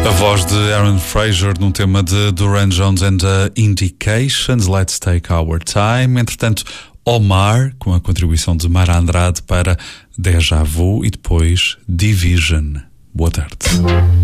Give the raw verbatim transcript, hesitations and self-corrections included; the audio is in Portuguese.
A voz de Aaron Fraser num tema de Duran Jones and the Indications, Let's Take Our Time. Entretanto, Omar, com a contribuição de Mara Andrade para Déjà Vu e depois Division. Boa tarde.